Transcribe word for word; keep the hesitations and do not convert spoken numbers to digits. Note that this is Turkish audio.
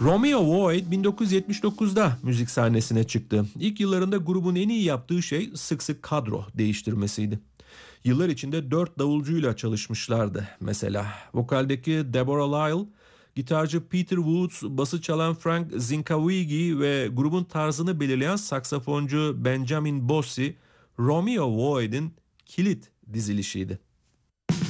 Romeo Void bin dokuz yüz yetmiş dokuzda müzik sahnesine çıktı. İlk yıllarında grubun en iyi yaptığı şey sık sık kadro değiştirmesiydi. Yıllar içinde dört davulcuyla çalışmışlardı mesela. Vokaldeki Deborah Lyle, gitarcı Peter Woods, bası çalan Frank Zinkawigi ve grubun tarzını belirleyen saksafoncu Benjamin Bossi, Romeo Void'in kilit dizilişiydi.